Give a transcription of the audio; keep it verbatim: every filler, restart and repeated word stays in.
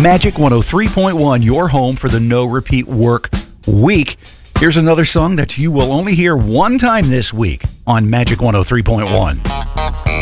Magic one oh three point one, your home for the no repeat work week. Here's another song that you will only hear one time this week on Magic one oh three point one.